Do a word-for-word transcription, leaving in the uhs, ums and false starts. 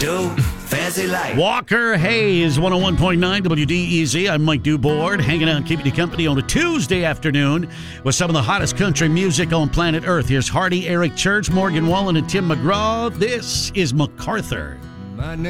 Do fancy life. Walker Hayes, one oh one point nine W D E Z. I'm Mike Dubord, hanging out and keeping you company on a Tuesday afternoon with some of the hottest country music on planet Earth. Here's Hardy, Eric Church, Morgan Wallen, and Tim McGraw. This is MacArthur. My name